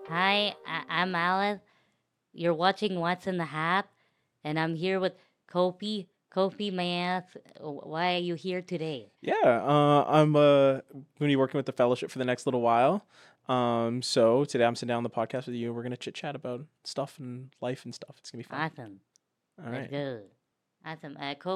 Hi, I'm Alice. You're watching What's in the Hat, and I'm here with Kopi. Kopi, may I ask, why are you here today? Yeah, I'm going to be working with the fellowship for the next little while. So today I'm sitting down on the podcast with you. We're gonna chit chat about stuff and life and stuff. It's gonna be fun. Awesome. All Let's right. go. Awesome.